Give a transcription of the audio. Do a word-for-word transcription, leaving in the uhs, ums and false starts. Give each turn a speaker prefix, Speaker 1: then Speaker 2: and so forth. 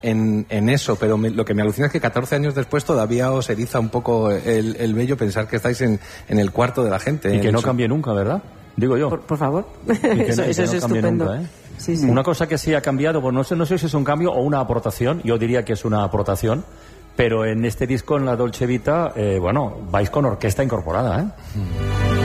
Speaker 1: En, en eso, pero me, lo que me alucina es que catorce años después todavía os eriza un poco el, el vello pensar que estáis en, en el cuarto de la gente.
Speaker 2: Y que no
Speaker 1: su...
Speaker 2: cambie nunca, ¿verdad? Digo yo.
Speaker 3: Por, por favor.
Speaker 2: Y que,
Speaker 3: eso
Speaker 2: y que
Speaker 3: eso
Speaker 2: no
Speaker 3: es
Speaker 2: cambie
Speaker 3: estupendo.
Speaker 2: nunca, ¿eh?
Speaker 3: Sí, sí.
Speaker 2: Una cosa que sí ha cambiado, pues no sé, no sé si es un cambio o una aportación, yo diría que es una aportación, pero en este disco, en la Dolce Vita, eh, bueno, vais con orquesta incorporada, ¿eh?